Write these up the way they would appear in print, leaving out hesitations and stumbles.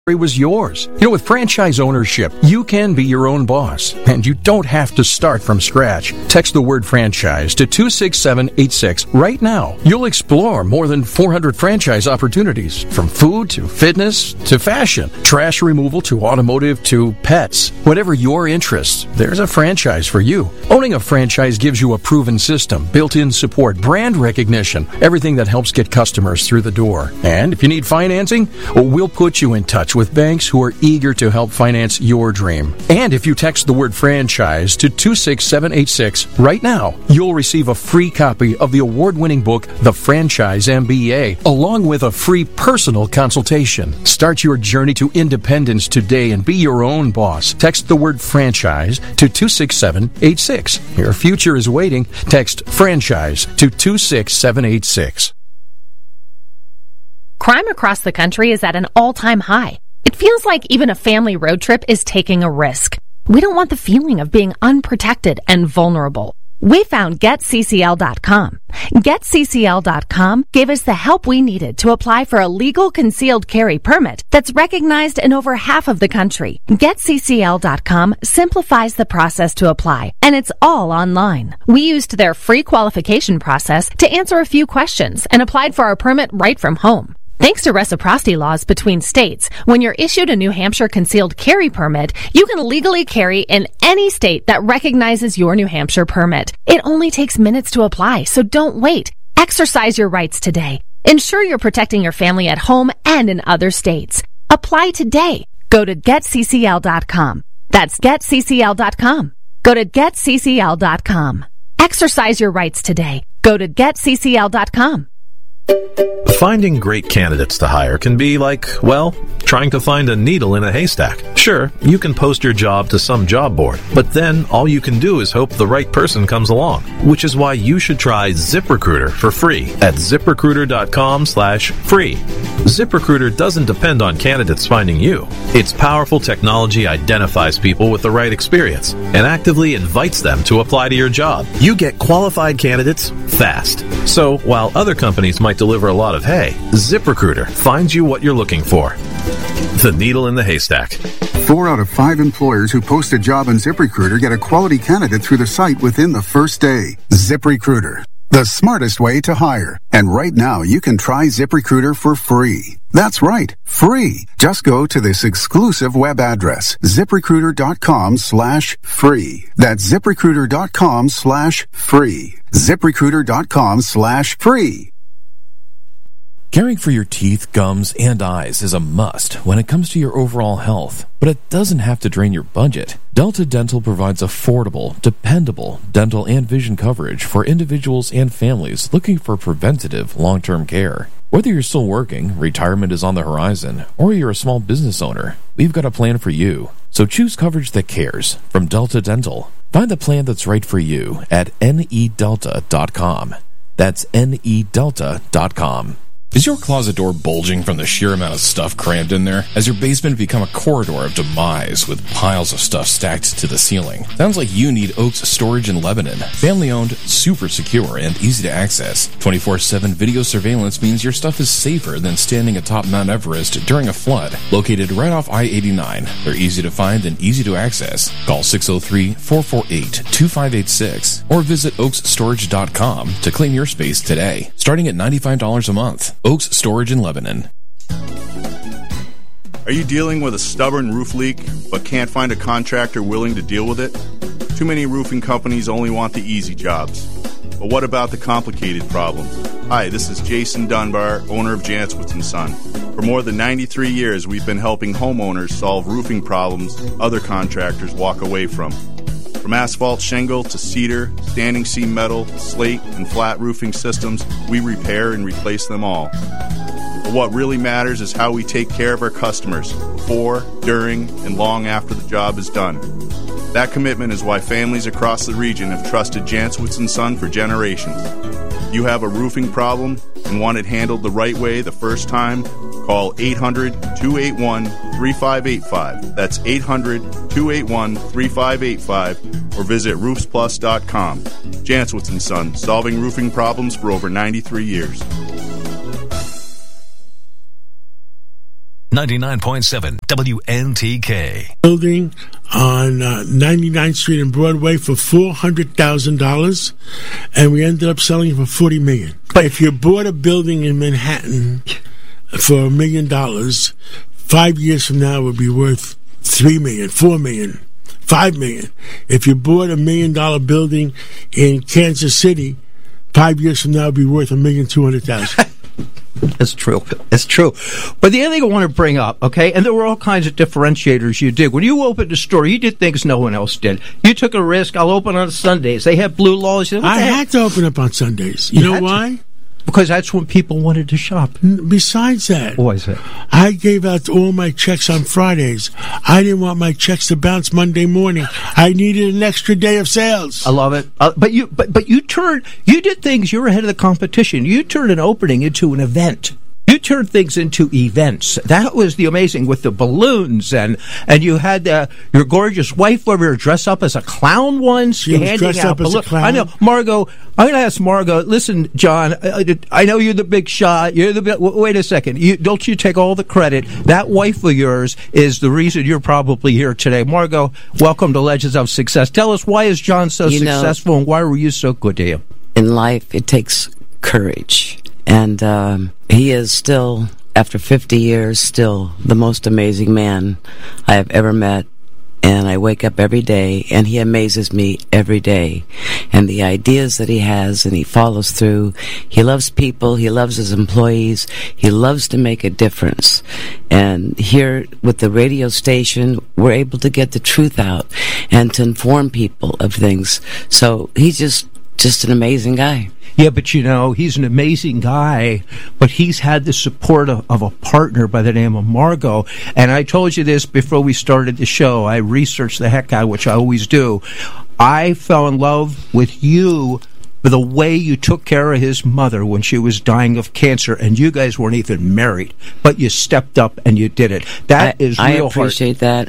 was yours. With franchise ownership, you can be your own boss, and you don't have to start from scratch. Text the word franchise to 26786 right now. You'll explore more than 400 franchise opportunities, from food to fitness to fashion, trash removal to automotive to pets. Whatever your interests, there's a franchise for you. Owning a franchise gives you a proven system, built-in support, brand recognition, everything that helps get customers through the door. And if you need financing, we'll put you in touch with banks who are eager to help finance your dream. And if you text the word franchise to 26786 right now, you'll receive a free copy of the award-winning book, The Franchise MBA, along with a free personal consultation. Start your journey to independence today and be your own boss. Text the word franchise to 26786. Your future is waiting. Text franchise to 26786. Crime across the country is at an all-time high. It feels like even a family road trip is taking a risk. We don't want the feeling of being unprotected and vulnerable. We found GetCCL.com. GetCCL.com gave us the help we needed to apply for a legal concealed carry permit that's recognized in over half of the country. GetCCL.com simplifies the process to apply, and it's all online. We used their free qualification process to answer a few questions and applied for our permit right from home. Thanks to reciprocity laws between states, when you're issued a New Hampshire concealed carry permit, you can legally carry in any state that recognizes your New Hampshire permit. It only takes minutes to apply, so don't wait. Exercise your rights today. Ensure you're protecting your family at home and in other states. Apply today. Go to GetCCL.com. That's GetCCL.com. Go to GetCCL.com. Exercise your rights today. Go to GetCCL.com. Finding great candidates to hire can be like, well, trying to find a needle in a haystack. Sure, you can post your job to some job board, but then all you can do is hope the right person comes along, which is why you should try ZipRecruiter for free at ZipRecruiter.com/free. ZipRecruiter doesn't depend on candidates finding you. Its powerful technology identifies people with the right experience and actively invites them to apply to your job. You get qualified candidates fast. So while other companies might deliver a lot of hay, ZipRecruiter finds you what you're looking for. The needle in the haystack. 4 out of 5 employers who post a job on ZipRecruiter get a quality candidate through the site within the first day. ZipRecruiter, the smartest way to hire. And right now, you can try ZipRecruiter for free. That's right, free. Just go to this exclusive web address, ZipRecruiter.com/free. That's ZipRecruiter.com/free. ZipRecruiter.com/free. Caring for your teeth, gums, and eyes is a must when it comes to your overall health, but it doesn't have to drain your budget. Delta Dental provides affordable, dependable dental and vision coverage for individuals and families looking for preventative long-term care. Whether you're still working, retirement is on the horizon, or you're a small business owner, we've got a plan for you. So choose coverage that cares from Delta Dental. Find the plan that's right for you at NEDelta.com. That's NEDelta.com. Is your closet door bulging from the sheer amount of stuff crammed in there? Has your basement become a corridor of demise with piles of stuff stacked to the ceiling? Sounds like you need Oaks Storage in Lebanon. Family-owned, super secure, and easy to access. 24/7 video surveillance means your stuff is safer than standing atop Mount Everest during a flood. Located right off I-89, they're easy to find and easy to access. Call 603-448-2586 or visit oaksstorage.com to claim your space today, starting at $95 a month. Oaks Storage in Lebanon. Are you dealing with a stubborn roof leak but can't find a contractor willing to deal with it? Too many roofing companies only want the easy jobs. But what about the complicated problems? Hi, this is Jason Dunbar, owner of Jantzwitz & Son. For more than 93 years, we've been helping homeowners solve roofing problems other contractors walk away from. From asphalt shingle to cedar, standing seam metal, slate, and flat roofing systems, we repair and replace them all. But what really matters is how we take care of our customers before, during, and long after the job is done. That commitment is why families across the region have trusted Jantzwitz & Son for generations. If you have a roofing problem and want it handled the right way the first time, call 800-281-3585. That's 800-281-3585 or visit roofsplus.com. Jantzwitz & Son, solving roofing problems for over 93 years. 99.7 WNTK. Building on 99th Street and Broadway for $400,000, and we ended up selling it for $40 million. But if you bought a building in Manhattan for $1 million, 5 years from now it would be worth $3 million, $4 million, $5 million. If you bought $1 million building in Kansas City, 5 years from now it would be worth $1,200,000. That's true. That's true. But the other thing I want to bring up, okay, and there were all kinds of differentiators you did. When you opened a store, you did things no one else did. You took a risk. I'll open on Sundays. They have blue laws. I had to open up on Sundays. You know why? Because that's when people wanted to shop. Besides that, why is that? I gave out all my checks on Fridays. I didn't want my checks to bounce Monday morning. I needed an extra day of sales. I love it. But you did things. You were ahead of the competition. You turned an opening into an event. You turned things into events. That was the amazing with the balloons, and you had your gorgeous wife over here dress up as a clown once. She was dressed up as a clown. I know, Margot. I'm going to ask Margot. Listen, John. I know you're the big shot. Wait a second. Don't you take all the credit? That wife of yours is the reason you're probably here today. Margot, welcome to Legends of Success. Tell us, why is John so successful, and why were you so good to him? In life, it takes courage. And he is still, after 50 years, still the most amazing man I have ever met. And I wake up every day, and he amazes me every day. And the ideas that he has, and he follows through. He loves people. He loves his employees. He loves to make a difference. And here with the radio station, we're able to get the truth out and to inform people of things. So he's just an amazing guy. Yeah, but he's an amazing guy, but he's had the support of a partner by the name of Margot. And I told you this before we started the show. I researched the heck out, which I always do. I fell in love with you for the way you took care of his mother when she was dying of cancer, and you guys weren't even married, but you stepped up and you did it. I appreciate that.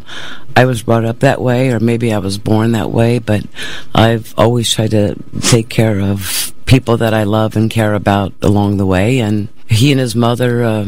I was brought up that way, or maybe I was born that way, but I've always tried to take care of people that I love and care about along the way, and he and his mother,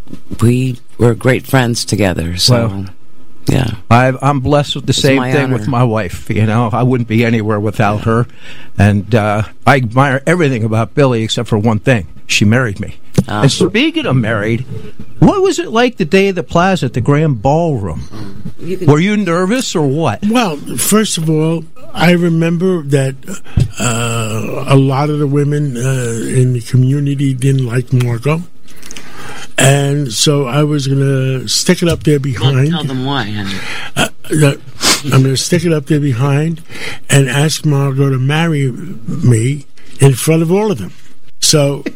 we were great friends together, so... Well, yeah, I'm blessed with the same thing honor. with my wife. I wouldn't be anywhere without her, and I admire everything about Billy except for one thing: she married me. And speaking of married, what was it like the day of the Plaza at the Grand Ballroom? Were you nervous or what? Well, first of all, I remember that a lot of the women in the community didn't like Margot. And so I was going to stick it up there behind. Tell them why, honey. I'm going to stick it up there behind and ask Margot to marry me in front of all of them. So,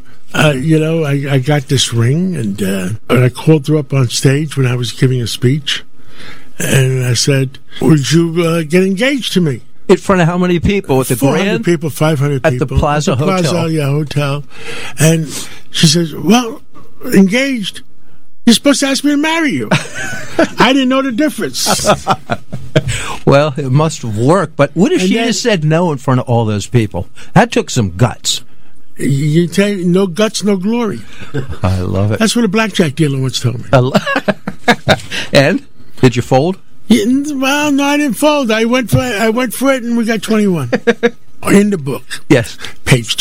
I got this ring, and I called her up on stage when I was giving a speech, and I said, would you get engaged to me? In front of how many people? At the 400 people, 500 people. At the Plaza Hotel. Hotel. And she says, well... engaged. You're supposed to ask me to marry you. I didn't know the difference. Well, it must have worked. But what if she just said no in front of all those people? That took some guts. You tell no guts, no glory. I love it. That's what a blackjack dealer once told me. And did you fold? Yeah, well, no, I didn't fold. I went for it, and we got 21. In the book, yes, page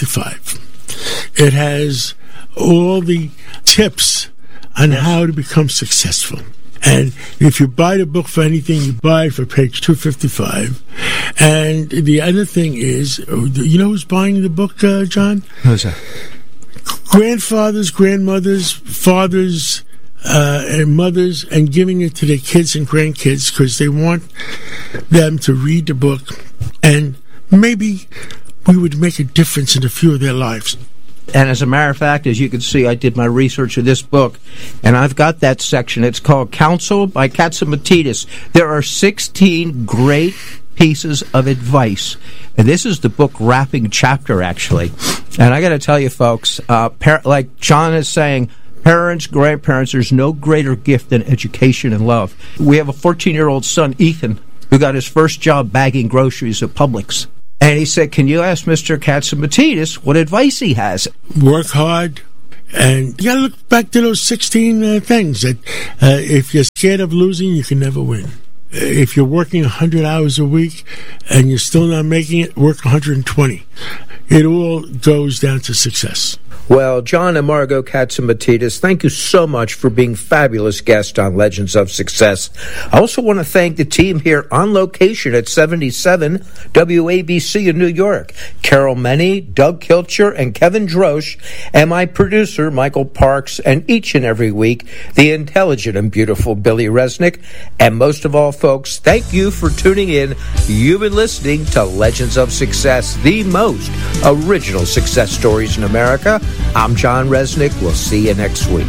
255, it has all the tips on how to become successful. And if you buy the book for anything, you buy it for page 255. And the other thing is, you know who's buying the book, John? Who's that? Grandfathers, grandmothers, fathers, and mothers, and giving it to their kids and grandkids because they want them to read the book, and maybe we would make a difference in a few of their lives. And as a matter of fact, as you can see, I did my research of this book, and I've got that section. It's called Counsel by Catsimatidis. There are 16 great pieces of advice. And this is the book wrapping chapter, actually. And I got to tell you, folks, like John is saying, parents, grandparents, there's no greater gift than education and love. We have a 14-year-old son, Ethan, who got his first job bagging groceries at Publix. And he said, can you ask Mr. Catsimatidis what advice he has? Work hard And you got to look back to those 16 things that if you're scared of losing, you can never win. If you're working 100 hours a week and you're still not making it, work 120. It all goes down to success. Well, John and Margot Katzimatidis, thank you so much for being fabulous guests on Legends of Success. I also want to thank the team here on location at 77 WABC in New York. Carol Menney, Doug Kilcher, and Kevin Drosch, and my producer, Michael Parks, and each and every week, the intelligent and beautiful Billy Resnick. And most of all, folks, thank you for tuning in. You've been listening to Legends of Success, the most original success stories in America. I'm John Resnick. We'll see you next week.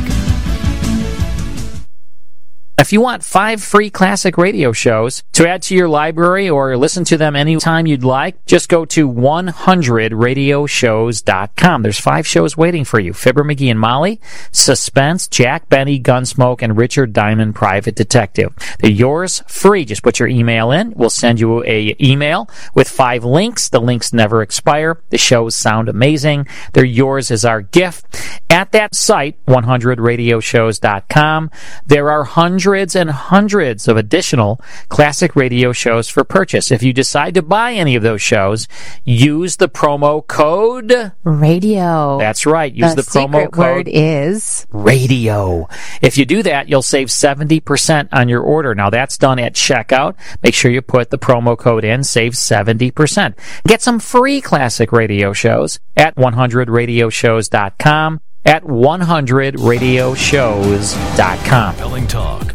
If you want 5 free classic radio shows to add to your library or listen to them anytime you'd like, just go to 100radioshows.com. There's 5 shows waiting for you. Fibber McGee and Molly, Suspense, Jack Benny, Gunsmoke, and Richard Diamond, Private Detective. They're yours free. Just put your email in. We'll send you an email with 5 links. The links never expire. The shows sound amazing. They're yours as our gift. At that site, 100radioshows.com, there are hundreds and hundreds of additional classic radio shows for purchase. If you decide to buy any of those shows, use the promo code radio. That's right. Use the promo secret code word is radio. If you do that, you'll save 70% on your order. Now that's done at checkout. Make sure you put the promo code in, save 70%. Get some free classic radio shows at 100radioshows.com, at 100radioshows.com. Compelling talk.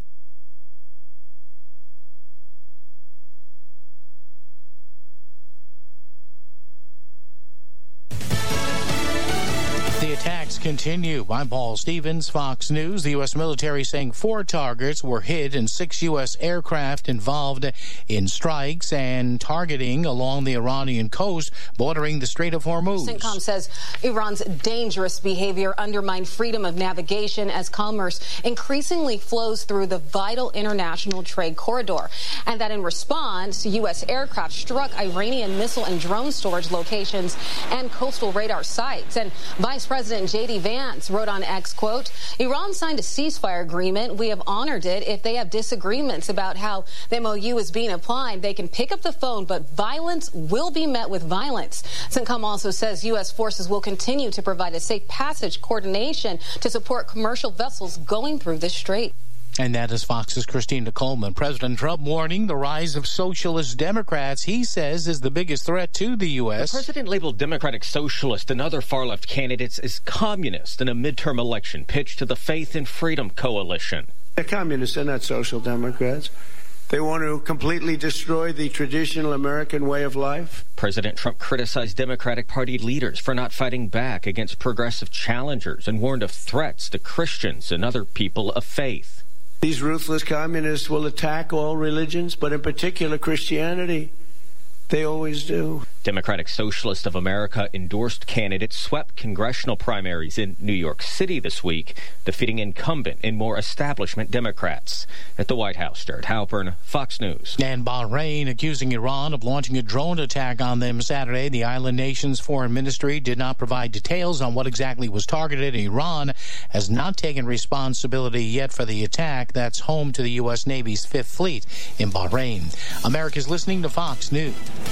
The attacks continue. I'm Paul Stevens, Fox News. The U.S. military saying 4 targets were hit and 6 U.S. aircraft involved in strikes and targeting along the Iranian coast bordering the Strait of Hormuz. CENTCOM says Iran's dangerous behavior undermined freedom of navigation as commerce increasingly flows through the vital international trade corridor, and that in response, U.S. aircraft struck Iranian missile and drone storage locations and coastal radar sites. And Vice President J.D. Vance wrote on X, quote, Iran signed a ceasefire agreement. We have honored it. If they have disagreements about how the MOU is being applied, they can pick up the phone, but violence will be met with violence. CENTCOM also says U.S. forces will continue to provide a safe passage coordination to support commercial vessels going through this strait. And that is Fox's Christina Coleman. President Trump warning the rise of socialist Democrats, he says, is the biggest threat to the U.S. The president labeled Democratic Socialist and other far-left candidates as communist in a midterm election pitched to the Faith and Freedom Coalition. They're communists, they're not social democrats. They want to completely destroy the traditional American way of life. President Trump criticized Democratic Party leaders for not fighting back against progressive challengers and warned of threats to Christians and other people of faith. These ruthless communists will attack all religions, but in particular Christianity. They always do. Democratic Socialist of America endorsed candidates swept congressional primaries in New York City this week, defeating incumbent and more establishment Democrats. At the White House, Jared Halpern, Fox News. And Bahrain accusing Iran of launching a drone attack on them Saturday. The island nation's foreign ministry did not provide details on what exactly was targeted. Iran has not taken responsibility yet for the attack. That's home to the U.S. Navy's 5th Fleet in Bahrain. America's listening to Fox News.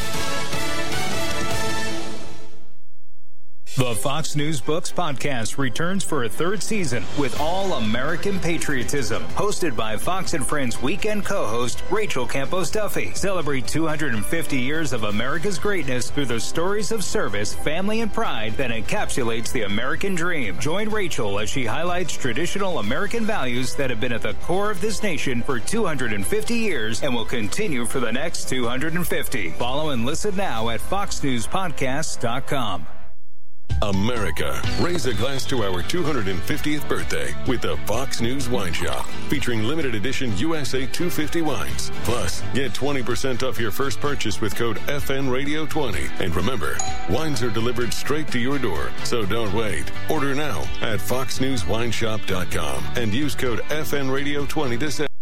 The Fox News Books podcast returns for a 3rd season with all American patriotism. Hosted by Fox and Friends weekend co-host Rachel Campos Duffy. Celebrate 250 years of America's greatness through the stories of service, family, and pride that encapsulates the American dream. Join Rachel as she highlights traditional American values that have been at the core of this nation for 250 years and will continue for the next 250. Follow and listen now at foxnewspodcasts.com. America, raise a glass to our 250th birthday with the Fox News Wine Shop, featuring limited edition USA 250 wines. Plus, get 20% off your first purchase with code FNRadio20. And remember, wines are delivered straight to your door, so don't wait. Order now at foxnewswineshop.com and use code FNRadio20 to save.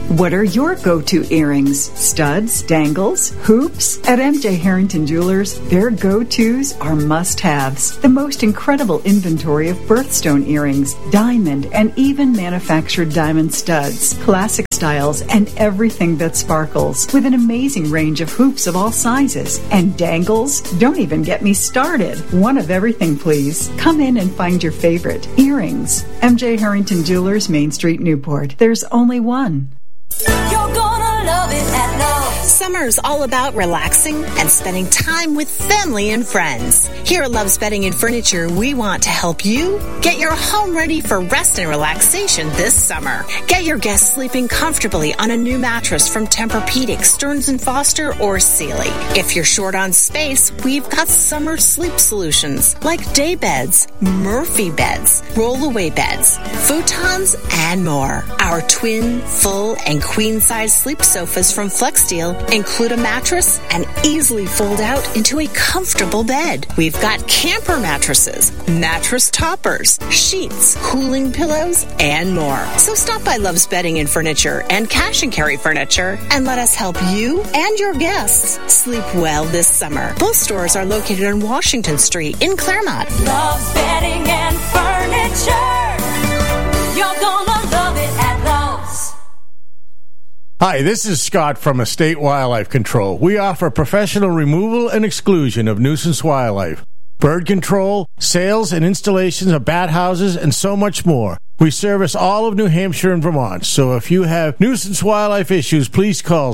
What are your go-to earrings? Studs, dangles, hoops? At MJ Harrington Jewelers, their go-tos are must-haves. The most incredible inventory of birthstone earrings, diamond, and even manufactured diamond studs, classic styles, and everything that sparkles, with an amazing range of hoops of all sizes. And dangles? Don't even get me started. One of everything, please. Come in and find your favorite. Earrings. MJ Harrington Jewelers, Main Street, Newport. There's only one. You're gonna love it at Lowe's. Summer's all about relaxing and spending time with family and friends. Here at Love's Bedding and Furniture, we want to help you get your home ready for rest and relaxation this summer. Get your guests sleeping comfortably on a new mattress from Tempur-Pedic, Stearns & Foster, or Sealy. If you're short on space, we've got summer sleep solutions like day beds, Murphy beds, roll-away beds, futons, and more. Our twin, full, and queen-size sleep sofas from FlexSteel include a mattress and easily fold out into a comfortable bed. We've got camper mattresses, mattress toppers, sheets, cooling pillows, and more. So stop by Love's Bedding and Furniture and Cash and Carry Furniture and let us help you and your guests sleep well this summer. Both stores are located on Washington Street in Claremont. Love's Bedding and Furniture. You're gonna love it at Lowe's. Hi, this is Scott from Estate Wildlife Control. We offer professional removal and exclusion of nuisance wildlife, bird control, sales and installations of bat houses, and so much more. We service all of New Hampshire and Vermont, so if you have nuisance wildlife issues, please call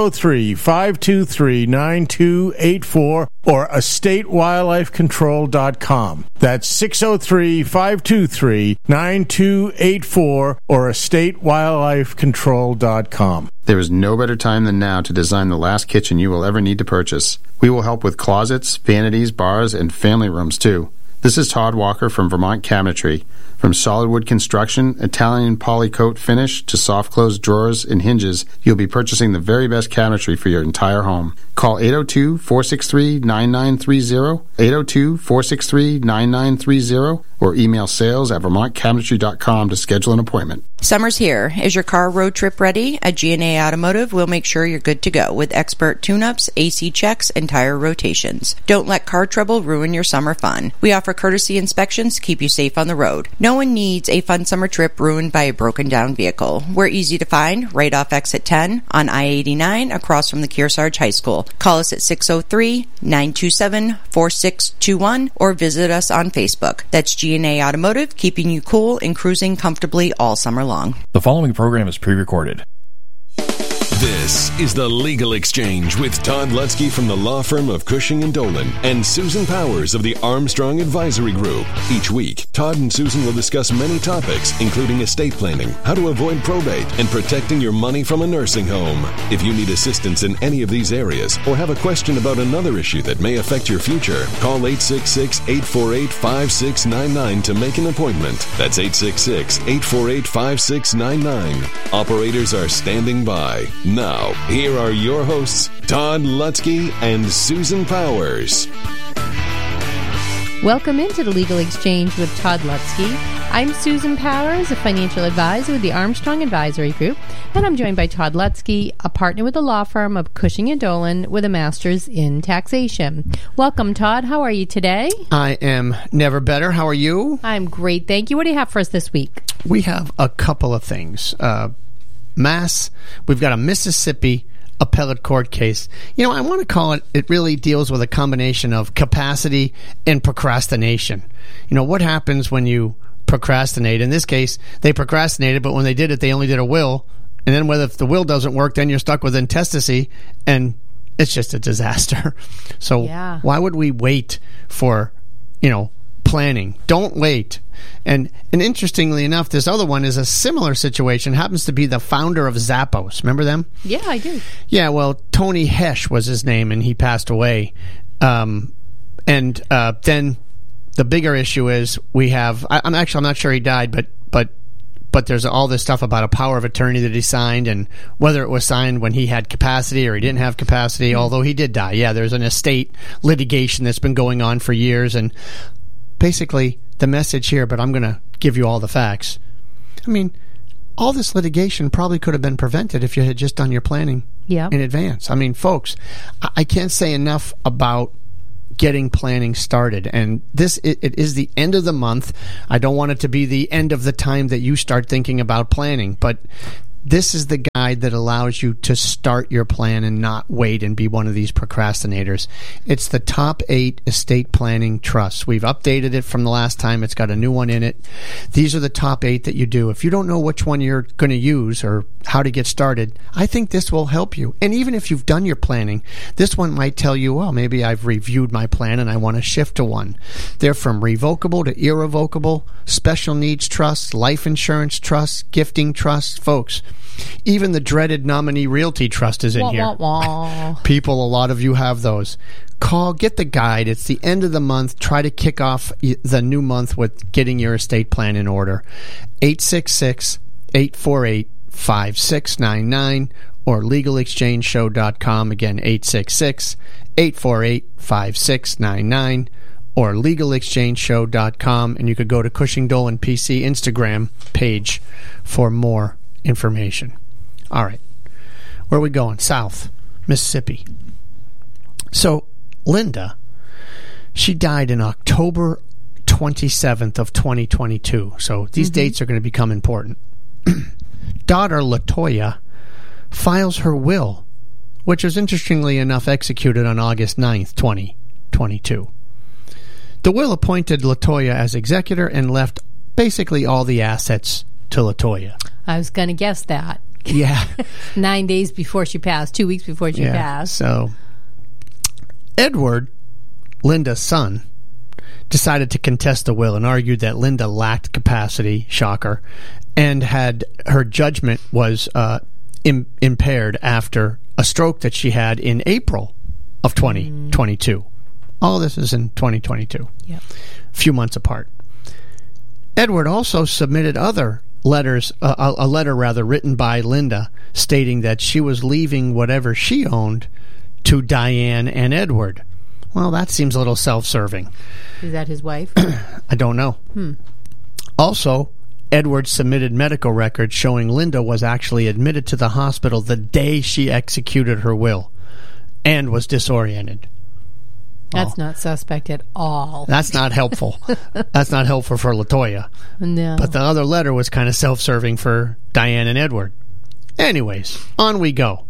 603-523-9284 or estatewildlifecontrol.com. That's 603-523-9284 or estatewildlifecontrol.com. There is no better time than now to design the last kitchen you will ever need to purchase. We will help with closets, vanities, bars, and family rooms, too. This is Todd Walker from Vermont Cabinetry. From solid wood construction, Italian polycoat finish, to soft close drawers and hinges, you'll be purchasing the very best cabinetry for your entire home. Call 802-463-9930, 802-463-9930, or email sales@vermontcabinetry.com to schedule an appointment. Summer's here. Is your car road trip ready? At G&A Automotive, we'll make sure you're good to go with expert tune-ups, AC checks, and tire rotations. Don't let car trouble ruin your summer fun. We offer courtesy inspections to keep you safe on the road. No one needs a fun summer trip ruined by a broken-down vehicle. We're easy to find right off exit 10 on I-89 across from the Kearsarge High School. Call us at 603-927-4621 or visit us on Facebook. That's G&A Automotive, keeping you cool and cruising comfortably all summer long. The following program is pre-recorded. This is The Legal Exchange with Todd Lutzke from the law firm of Cushing & Dolan and Susan Powers of the Armstrong Advisory Group. Each week, Todd and Susan will discuss many topics, including estate planning, how to avoid probate, and protecting your money from a nursing home. If you need assistance in any of these areas or have a question about another issue that may affect your future, call 866-848-5699 to make an appointment. That's 866-848-5699. Operators are standing by. Now, here are your hosts, Todd Lutzke and Susan Powers. Welcome into the Legal Exchange with Todd Lutzke. I'm Susan Powers, a financial advisor with the Armstrong Advisory Group, and I'm joined by Todd Lutzke, a partner with the law firm of Cushing & Dolan with a master's in taxation. Welcome, Todd. How are you today? I am never better. How are you? I'm great, thank you. What do you have for us this week? We have a couple of things. We've got a Mississippi appellate court case. You know, I want to call it really deals with a combination of capacity and procrastination. You know, what happens when you procrastinate? In this case, they procrastinated, but when they did it, they only did a will. And then if the will doesn't work, then you're stuck with intestacy, and it's just a disaster. So why would we wait for, planning? Don't wait. And interestingly enough, this other one is a similar situation. Happens to be the founder of Zappos. Remember them? Yeah, I do. Yeah, well, Tony Hesh was his name, and he passed away. Then the bigger issue is we have. I'm not sure he died, but there's all this stuff about a power of attorney that he signed, and whether it was signed when he had capacity or he didn't have capacity. Although he did die. Yeah, there's an estate litigation that's been going on for years, and basically the message here, but I'm going to give you all the facts. I mean, all this litigation probably could have been prevented if you had just done your planning in advance. I mean, folks, I can't say enough about getting planning started. And it is the end of the month. I don't want it to be the end of the time that you start thinking about planning, but this is the guide that allows you to start your plan and not wait and be one of these procrastinators. It's the top 8 estate planning trusts. We've updated it from the last time. It's got a new one in it. These are the top 8 that you do. If you don't know which one you're going to use or how to get started, I think this will help you. And even if you've done your planning, this one might tell you, well, maybe I've reviewed my plan and I want to shift to one. They're from revocable to irrevocable, special needs trusts, life insurance trusts, gifting trusts. Folks, even the dreaded nominee realty trust is in here. Wah, wah. People, a lot of you have those. Call, get the guide. It's the end of the month. Try to kick off the new month with getting your estate plan in order. 866-848-5699 or legalexchangeshow.com. Again, 866-848-5699 or legalexchangeshow.com. And you could go to Cushing Dolan PC Instagram page for more information. All right. Where are we going? South, Mississippi. So, Linda, she died in October 27th of 2022. So, these dates are going to become important. Daughter LaToya files her will, which was interestingly enough executed on August 9th, 2022. The will appointed LaToya as executor and left basically all the assets to LaToya. I was going to guess that. Yeah. 9 days before she passed, 2 weeks before she passed. So, Edward, Linda's son, decided to contest the will and argued that Linda lacked capacity, shocker, and had her judgment was impaired after a stroke that she had in April of 2022. All this is in 2022. Yep. A few months apart. Edward also submitted other letters, a letter rather, written by Linda stating that she was leaving whatever she owned to Diane and Edward. Well, that seems a little self-serving. Is that his wife? I don't know. Also, Edward submitted medical records showing Linda was actually admitted to the hospital the day she executed her will and was disoriented. That's not suspect at all. That's not helpful. That's not helpful for LaToya. No. But the other letter was kind of self-serving for Diane and Edward. Anyways, on we go.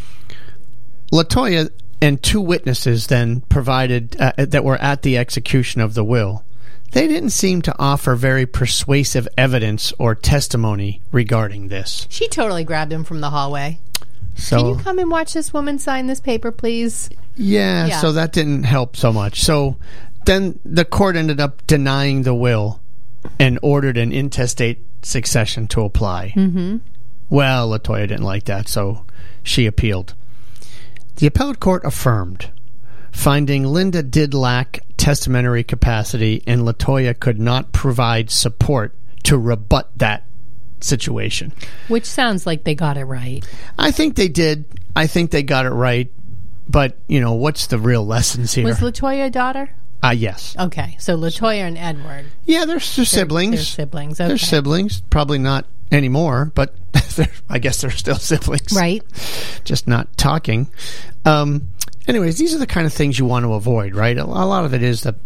LaToya and 2 witnesses then provided that were at the execution of the will. They didn't seem to offer very persuasive evidence or testimony regarding this. She totally grabbed him from the hallway. So, can you come and watch this woman sign this paper, please? Yeah, so that didn't help so much. So then the court ended up denying the will and ordered an intestate succession to apply. Mm-hmm. Well, LaToya didn't like that, so she appealed. The appellate court affirmed, finding Linda did lack testamentary capacity and LaToya could not provide support to rebut that situation. Which sounds like they got it right. I think they did. I think they got it right. But, what's the real lessons here? Was LaToya a daughter? Yes. Okay, so LaToya and Edward. Yeah, they're siblings. They're siblings, okay. They're siblings. Probably not anymore, but I guess they're still siblings. Right. Just not talking. Anyways, these are the kind of things you want to avoid, right? A lot of it is the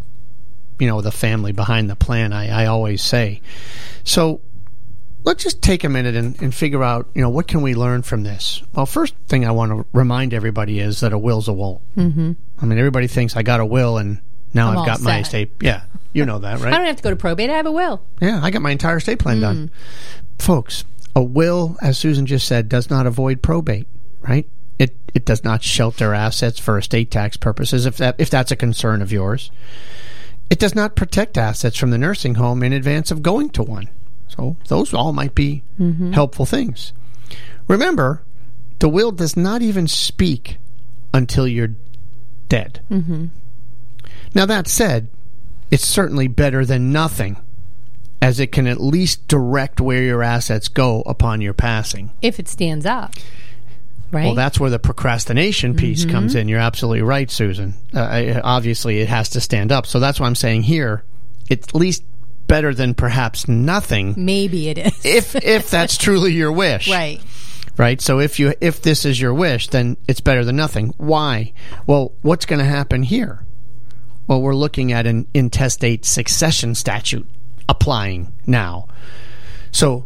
family behind the plan, I always say. So let's just take a minute and figure out, what can we learn from this? Well, first thing I want to remind everybody is that a will's a will. Mm-hmm. I mean, everybody thinks I got a will and now I've got my estate. Yeah, you know that, right? I don't have to go to probate. I have a will. Yeah, I got my entire estate plan done. Folks, a will, as Susan just said, does not avoid probate, right? It does not shelter assets for estate tax purposes, if that's a concern of yours. It does not protect assets from the nursing home in advance of going to one. So those all might be helpful things. Remember, the will does not even speak until you're dead. Mm-hmm. Now, that said, it's certainly better than nothing, as it can at least direct where your assets go upon your passing. If it stands up. Right? Well, that's where the procrastination piece comes in. You're absolutely right, Susan. Obviously, it has to stand up. So that's why I'm saying here, at least better than perhaps nothing. Maybe it is. if that's truly your wish. Right. Right? So if this is your wish, then it's better than nothing. Why? Well, what's going to happen here? Well, we're looking at an intestate succession statute applying now. So,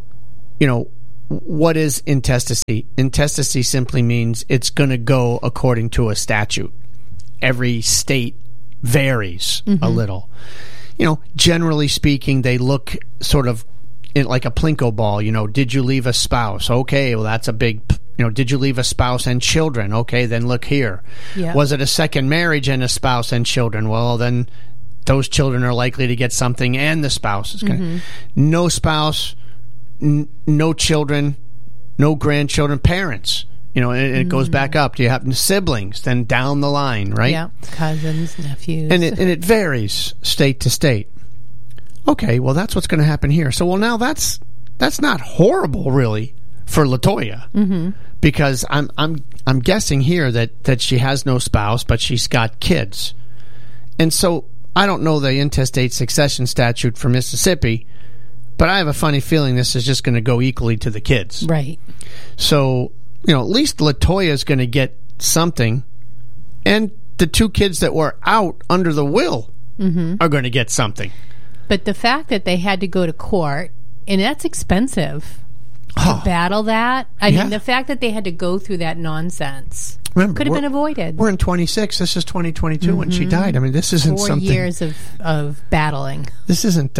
what is intestacy? Intestacy simply means it's going to go according to a statute. Every state varies a little. Generally speaking, they look sort of like a Plinko ball. Did you leave a spouse? Okay, well, that's a big... did you leave a spouse and children? Okay, then look here. Yeah. Was it a second marriage and a spouse and children? Well, then those children are likely to get something and the spouse is going to... No spouse, no children, no grandchildren, parents. And it goes back up. Do you have siblings? Then down the line, right? Yeah, cousins, nephews. And it varies state to state. Okay, well, that's what's going to happen here. So, now that's not horrible, really, for LaToya, because I'm guessing here that she has no spouse, but she's got kids, and so I don't know the intestate succession statute for Mississippi, but I have a funny feeling this is just going to go equally to the kids, right? So at least LaToya is going to get something, and the two kids that were out under the will are going to get something. But the fact that they had to go to court, and that's expensive. To battle that. I mean, the fact that they had to go through that nonsense could have been avoided. We're in 26. This is 2022 when she died. I mean, this isn't 4 something... 4 years of battling. This isn't,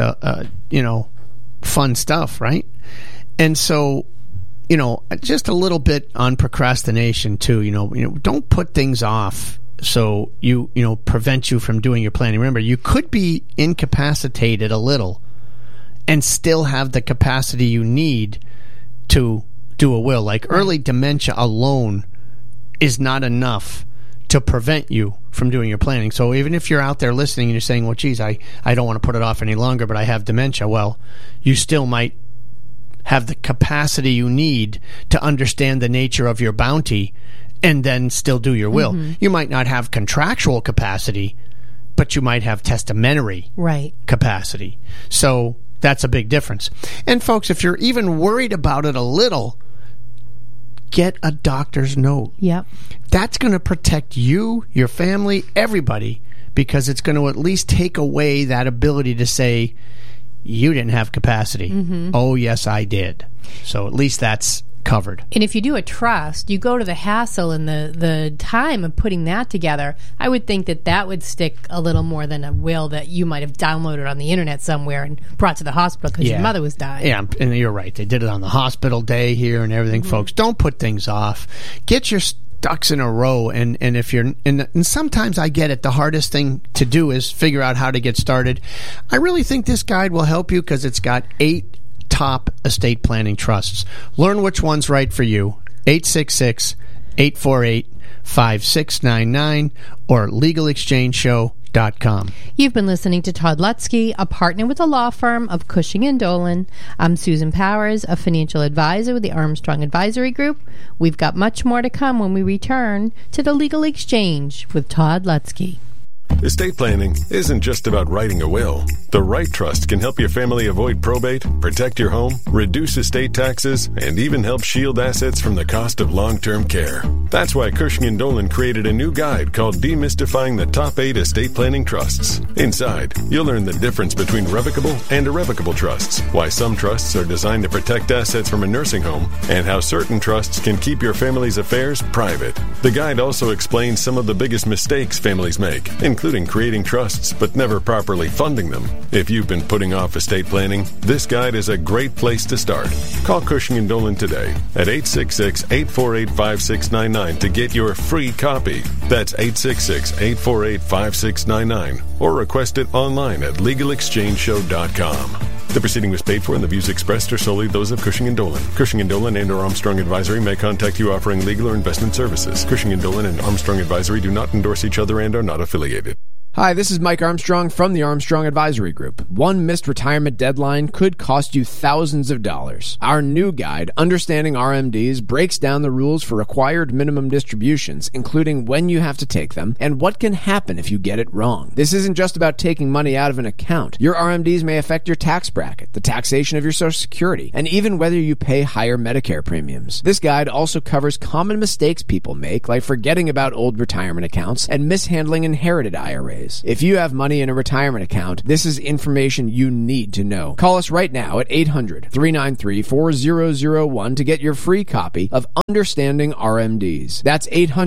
fun stuff, right? And so, just a little bit on procrastination, too. Don't put things off so you prevent you from doing your planning. Remember, you could be incapacitated a little and still have the capacity you need to do a will. Like early dementia alone is not enough to prevent you from doing your planning. So even if you're out there listening and you're saying, well, geez, I don't want to put it off any longer, but I have dementia. Well, you still might have the capacity you need to understand the nature of your bounty and then still do your will. You might not have contractual capacity, but you might have testamentary capacity. So that's a big difference. And folks, if you're even worried about it a little, get a doctor's note. Yep. That's going to protect you, your family, everybody, because it's going to at least take away that ability to say, you didn't have capacity. Oh, yes, I did. So at least that's covered. And if you do a trust, you go to the hassle and the time of putting that together. I would think that would stick a little more than a will that you might have downloaded on the internet somewhere and brought to the hospital because your mother was dying. Yeah, and you're right. They did it on the hospital day here and everything, folks. Don't put things off. Get your ducks in a row, and if you're and sometimes I get it, the hardest thing to do is figure out how to get started. I really think this guide will help you because it's got 8 top estate planning trusts. Learn which one's right for you. 866-848-5699 or legalexchangeshow.com. You've been listening to Todd Lutzke, a partner with the law firm of Cushing & Dolan. I'm Susan Powers, a financial advisor with the Armstrong Advisory Group. We've got much more to come when we return to the Legal Exchange with Todd Lutzke. Estate planning isn't just about writing a will. The right trust can help your family avoid probate, protect your home, reduce estate taxes, and even help shield assets from the cost of long-term care. That's why Cushing & Dolan created a new guide called Demystifying the Top 8 Estate Planning Trusts. Inside, you'll learn the difference between revocable and irrevocable trusts, why some trusts are designed to protect assets from a nursing home, and how certain trusts can keep your family's affairs private. The guide also explains some of the biggest mistakes families make, including creating trusts but never properly funding them. If you've been putting off estate planning, this guide is a great place to start. Call Cushing & Dolan today at 866-848-5699 to get your free copy. That's 866-848-5699 or request it online at legalexchangeshow.com. The proceeding was paid for and the views expressed are solely those of Cushing & Dolan. Cushing & Dolan and or Armstrong Advisory may contact you offering legal or investment services. Cushing & Dolan and Armstrong Advisory do not endorse each other and are not affiliated. Hi, this is Mike Armstrong from the Armstrong Advisory Group. One missed retirement deadline could cost you thousands of dollars. Our new guide, Understanding RMDs, breaks down the rules for required minimum distributions, including when you have to take them and what can happen if you get it wrong. This isn't just about taking money out of an account. Your RMDs may affect your tax bracket, the taxation of your Social Security, and even whether you pay higher Medicare premiums. This guide also covers common mistakes people make, like forgetting about old retirement accounts and mishandling inherited IRAs. If you have money in a retirement account, this is information you need to know. Call us right now at 800-393-4001 to get your free copy of Understanding RMDs. That's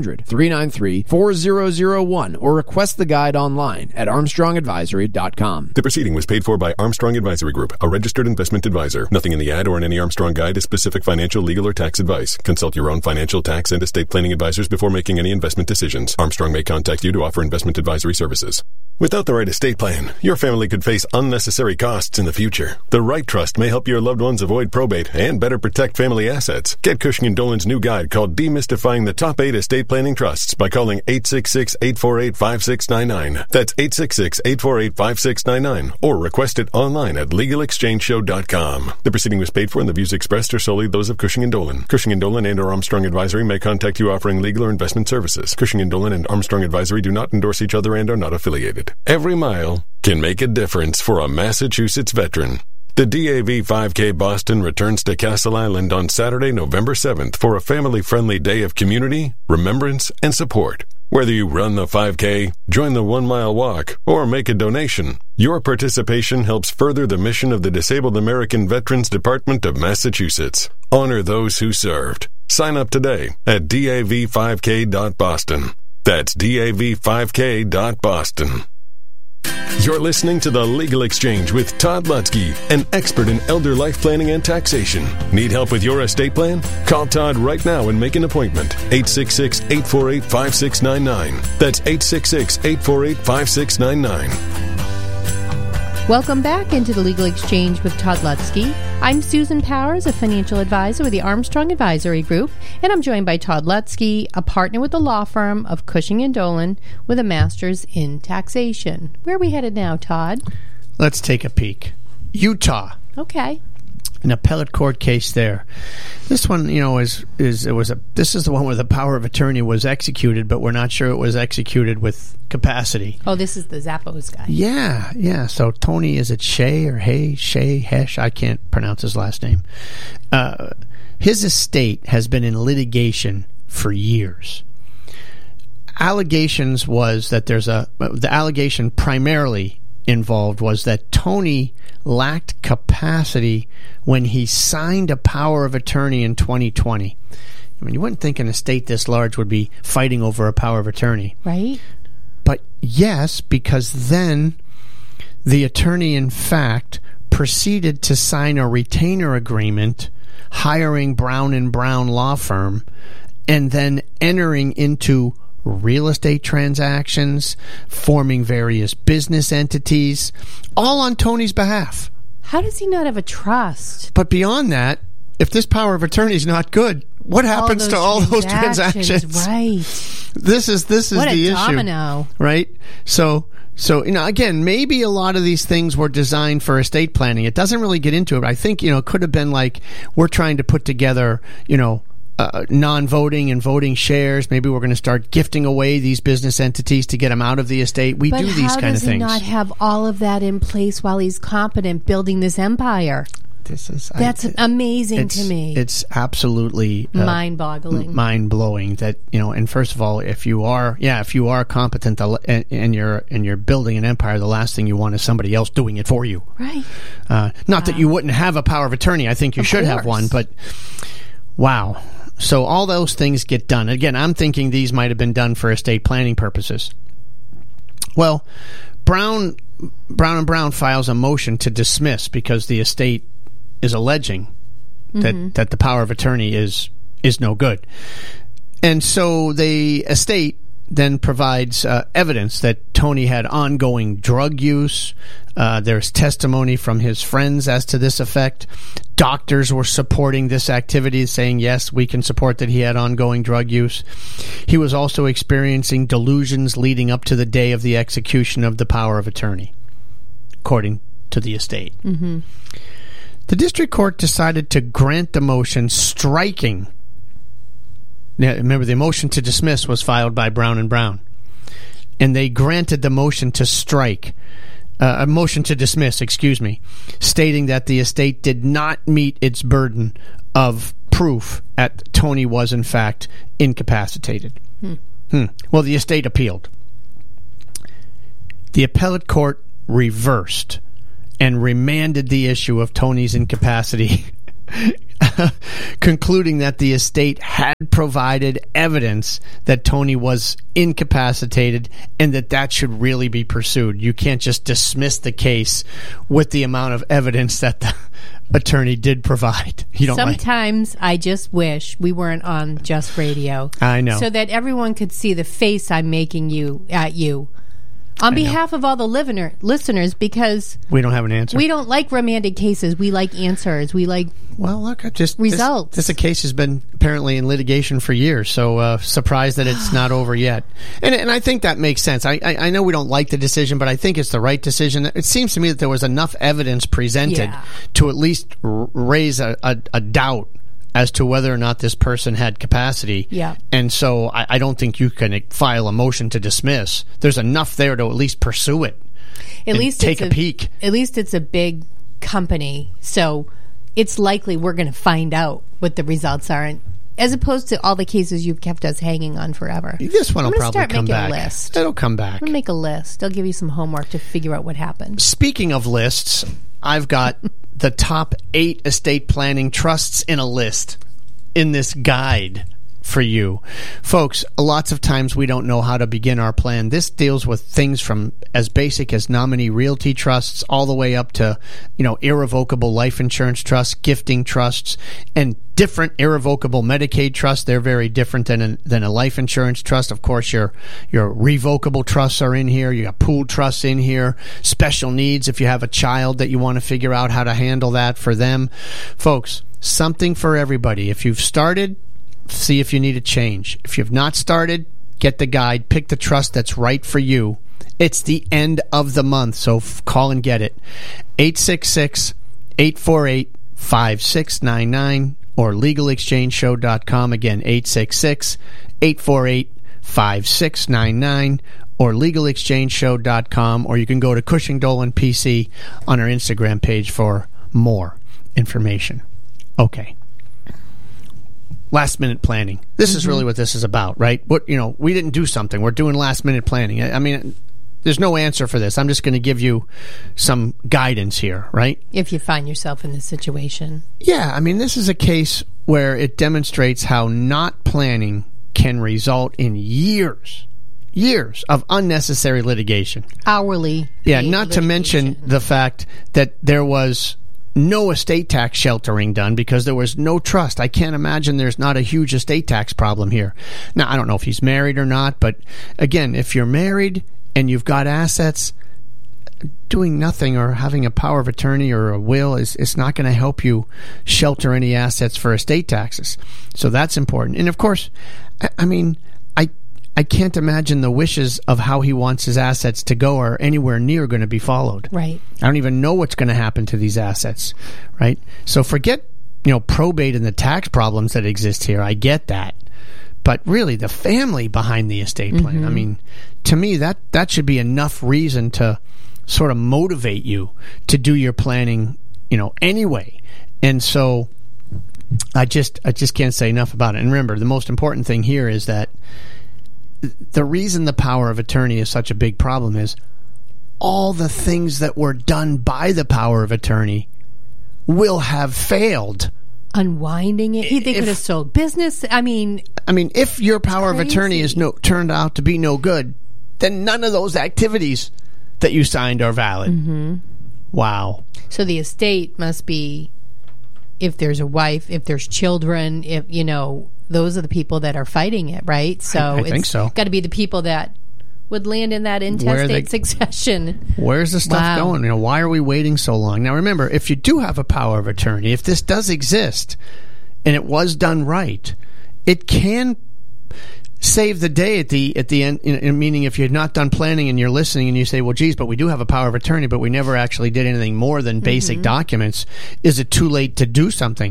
800-393-4001 or request the guide online at armstrongadvisory.com. The proceeding was paid for by Armstrong Advisory Group, a registered investment advisor. Nothing in the ad or in any Armstrong guide is specific financial, legal, or tax advice. Consult your own financial, tax, and estate planning advisors before making any investment decisions. Armstrong may contact you to offer investment advisory services. Without the right estate plan, your family could face unnecessary costs in the future. The right trust may help your loved ones avoid probate and better protect family assets. Get Cushing & Dolan's new guide called Demystifying the Top 8 Estate Planning Trusts by calling 866-848-5699. That's 866-848-5699 or request it online at LegalExchangeShow.com. The proceeding was paid for and the views expressed are solely those of Cushing & Dolan. Cushing & Dolan and or Armstrong Advisory may contact you offering legal or investment services. Cushing & Dolan and Armstrong Advisory do not endorse each other and are not affiliated. Every mile can make a difference for a Massachusetts veteran. The DAV 5K Boston returns to Castle Island on Saturday, November 7th for a family-friendly day of community, remembrance, and support. Whether you run the 5K, join the 1 mile walk, or make a donation, your participation helps further the mission of the Disabled American Veterans Department of Massachusetts. Honor those who served. Sign up today at dav5k.boston. That's dav5k.boston. You're listening to The Legal Exchange with Todd Lutzke, an expert in elder life planning and taxation. Need help with your estate plan? Call Todd right now and make an appointment. 866-848-5699. That's 866-848-5699. Welcome back into the Legal Exchange with Todd Lutzke. I'm Susan Powers, a financial advisor with the Armstrong Advisory Group, and I'm joined by Todd Lutzke, a partner with the law firm of Cushing & Dolan with a master's in taxation. Where are we headed now, Todd? Let's take a peek. Utah. Okay. An appellate court case there. This one, this is the one where the power of attorney was executed, but we're not sure it was executed with capacity. Oh, this is the Zappos guy. Yeah. So Tony, is it Shea or Shea Hesh? I can't pronounce his last name. His estate has been in litigation for years. Allegations was that the allegation primarily involved was that Tony lacked capacity when he signed a power of attorney in 2020. I mean, you wouldn't think an estate this large would be fighting over a power of attorney. Right. But yes, because then the attorney, in fact, proceeded to sign a retainer agreement hiring Brown & Brown law firm and then entering into real estate transactions, forming various business entities, all on Tony's behalf. How does he not have a trust? But beyond that, if this power of attorney is not good, what happens to all those transactions? Right. This is what the a issue, domino. right? So again, maybe a lot of these things were designed for estate planning. It doesn't really get into it. I think it could have been like we're trying to put together non-voting and voting shares. Maybe we're going to start gifting away these business entities to get them out of the estate. We do these kind of things. But how does he not have all of that in place while he's competent building this empire? That's amazing to me. It's absolutely mind-boggling, mind-blowing. That and first of all, if you are competent and you're building an empire, the last thing you want is somebody else doing it for you. Right. Not that you wouldn't have a power of attorney. I think you should have one, but wow. So all those things get done. Again, I'm thinking these might have been done for estate planning purposes. Well, Brown & Brown files a motion to dismiss because the estate is alleging that the power of attorney is no good. And so the estate then provides evidence that Tony had ongoing drug use. There's testimony from his friends as to this effect. Doctors were supporting this activity, saying, yes, we can support that he had ongoing drug use. He was also experiencing delusions leading up to the day of the execution of the power of attorney, according to the estate. Mm-hmm. The district court decided to grant the motion, striking. Now, remember, the motion to dismiss was filed by Brown and Brown, and they granted the motion to strike, a motion to dismiss, stating that the estate did not meet its burden of proof that Tony was in fact incapacitated. Well, the estate appealed. The appellate court reversed and remanded the issue of Tony's incapacity, concluding that the estate had provided evidence that Tony was incapacitated and that should really be pursued. You can't just dismiss the case with the amount of evidence that the attorney did provide. Sometimes I just wish we weren't on Just Radio. I know. So that everyone could see the face I'm making at you. On behalf of all the listeners, because we don't have an answer. We don't like remanded cases. We like answers. We like results. This case has been apparently in litigation for years, so surprised that it's not over yet. And I think that makes sense. I know we don't like the decision, but I think it's the right decision. It seems to me that there was enough evidence presented to at least raise a doubt as to whether or not this person had capacity. Yeah. And so I don't think you can file a motion to dismiss. There's enough there to at least pursue it. At least take a peek. At least it's a big company, so it's likely we're going to find out what the results are, as opposed to all the cases you've kept us hanging on forever. This one will probably come back. A list. It'll come back. I'm going to make a list. I'll give you some homework to figure out what happened. Speaking of lists, I've got the top 8 estate planning trusts in a list in this guide for you. Folks, lots of times we don't know how to begin our plan. This deals with things from as basic as nominee realty trusts all the way up to, irrevocable life insurance trusts, gifting trusts, and different irrevocable Medicaid trusts. They're very different than a life insurance trust. Of course, your revocable trusts are in here. You got pooled trusts in here. Special needs if you have a child that you want to figure out how to handle that for them. Folks, something for everybody. If you've started, see if you need a change. If you've not started, get the guide. Pick the trust that's right for you. It's the end of the month, so call and get it. 866-848-5699 or legalexchangeshow.com. Again, 866-848-5699 or legalexchangeshow.com, or you can go to Cushing Dolan PC on our Instagram page for more information. Okay. Last minute planning. This is really what this is about, right? We didn't do something. We're doing last minute planning. I mean, there's no answer for this. I'm just going to give you some guidance here, right? If you find yourself in this situation. Yeah, I mean, this is a case where it demonstrates how not planning can result in years of unnecessary litigation. Hourly. Yeah, not to mention the fact that there was no estate tax sheltering done because there was no trust. I can't imagine there's not a huge estate tax problem here. Now, I don't know if he's married or not, but again, if you're married and you've got assets, doing nothing or having a power of attorney or a will is not going to help you shelter any assets for estate taxes. So that's important. And of course, I mean, I can't imagine the wishes of how he wants his assets to go are anywhere near going to be followed. Right. I don't even know what's going to happen to these assets, right? So forget, probate and the tax problems that exist here. I get that. But really, the family behind the estate plan, I mean, to me, that should be enough reason to sort of motivate you to do your planning, anyway. And so I just can't say enough about it. And remember, the most important thing here is that the reason the power of attorney is such a big problem is all the things that were done by the power of attorney will have failed. Unwinding it. They could have sold business. I mean, if your power of attorney is turned out to be no good, then none of those activities that you signed are valid. Mm-hmm. Wow. So the estate must be, if there's a wife, if there's children, if those are the people that are fighting it, right? So I think so. Got to be the people that would land in that intestate succession. Where's the stuff going? You know, why are we waiting so long? Now, remember, if you do have a power of attorney, if this does exist and it was done right, it can save the day at the end. Meaning, if you're not done planning and you're listening and you say, "Well, geez, but we do have a power of attorney, but we never actually did anything more than basic documents." Is it too late to do something?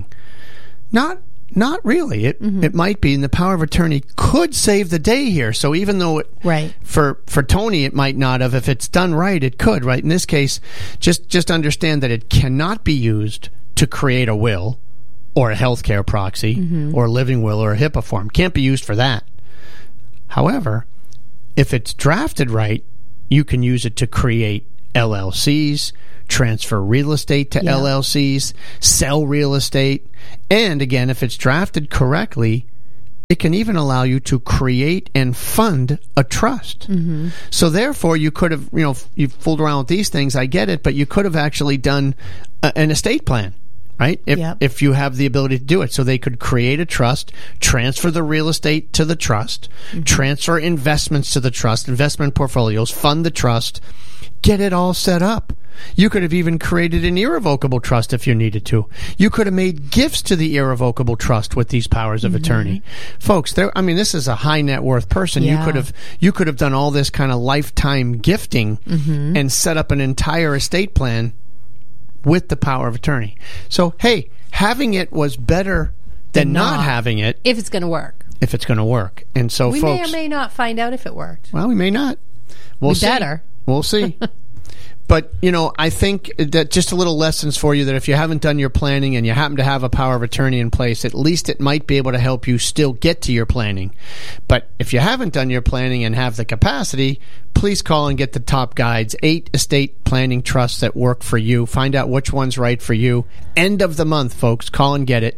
Not really. It might be, and the power of attorney could save the day here. So even though for Tony it might not have, if it's done right, it could. Right in this case, just understand that it cannot be used to create a will or a healthcare proxy or a living will or a HIPAA form. Can't be used for that. However, if it's drafted right, you can use it to create LLCs, transfer real estate to LLCs, sell real estate, and again, if it's drafted correctly, it can even allow you to create and fund a trust. So therefore, you could have, you've fooled around with these things, I get it, but you could have actually done an estate plan, right? If you have the ability to do it. So they could create a trust, transfer the real estate to the trust, transfer investments to the trust, investment portfolios, fund the trust, get it all set up. You could have even created an irrevocable trust if you needed to. You could have made gifts to the irrevocable trust with these powers of attorney. Folks, this is a high net worth person. You could have done all this kind of lifetime gifting and set up an entire estate plan with the power of attorney. So, hey, having it was better than not having it. If it's going to work. If it's going to work. And so, we folks, may or may not find out if it worked. Well, we may not. We'll see. Better. We'll see. But, I think that just a little lessons for you that if you haven't done your planning and you happen to have a power of attorney in place, at least it might be able to help you still get to your planning. But if you haven't done your planning and have the capacity, please call and get the top guides, 8 estate planning trusts that work for you. Find out which one's right for you. End of the month, folks. Call and get it.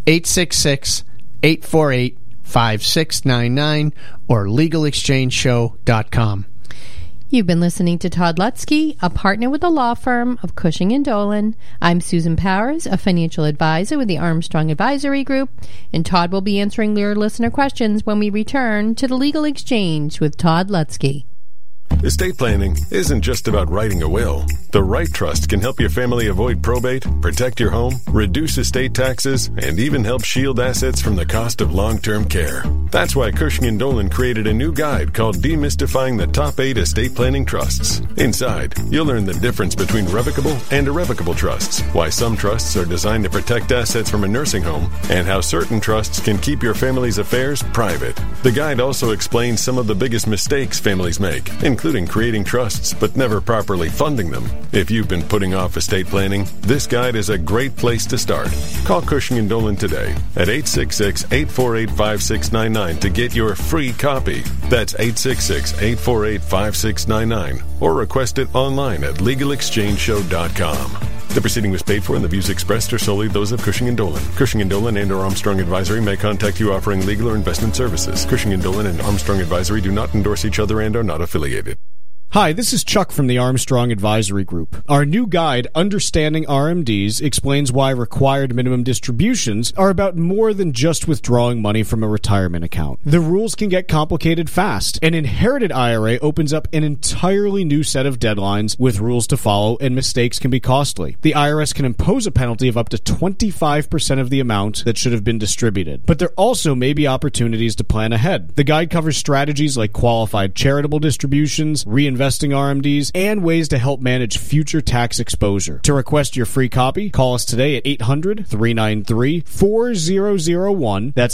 866-848-5699 or legalexchangeshow.com. You've been listening to Todd Lutzke, a partner with the law firm of Cushing & Dolan. I'm Susan Powers, a financial advisor with the Armstrong Advisory Group, and Todd will be answering your listener questions when we return to the Legal Exchange with Todd Lutzke. Estate planning isn't just about writing a will. The right trust can help your family avoid probate, protect your home, reduce estate taxes, and even help shield assets from the cost of long-term care. That's why Cushing & Dolan created a new guide called Demystifying the Top 8 Estate Planning Trusts. Inside, you'll learn the difference between revocable and irrevocable trusts, why some trusts are designed to protect assets from a nursing home, and how certain trusts can keep your family's affairs private. The guide also explains some of the biggest mistakes families make, including creating trusts but never properly funding them. If you've been putting off estate planning, this guide is a great place to start. Call Cushing & Dolan today at 866-848-5699 to get your free copy. That's 866-848-5699 or request it online at legalexchangeshow.com. The proceeding was paid for and the views expressed are solely those of Cushing & Dolan. Cushing & Dolan and or Armstrong Advisory may contact you offering legal or investment services. Cushing & Dolan and Armstrong Advisory do not endorse each other and are not affiliated. Hi, this is Chuck from the Armstrong Advisory Group. Our new guide, Understanding RMDs, explains why required minimum distributions are about more than just withdrawing money from a retirement account. The rules can get complicated fast. An inherited IRA opens up an entirely new set of deadlines with rules to follow, and mistakes can be costly. The IRS can impose a penalty of up to 25% of the amount that should have been distributed. But there also may be opportunities to plan ahead. The guide covers strategies like qualified charitable distributions, reinvesting RMDs, and ways to help manage future tax exposure. To request your free copy, call us today at 800-393-4001. That's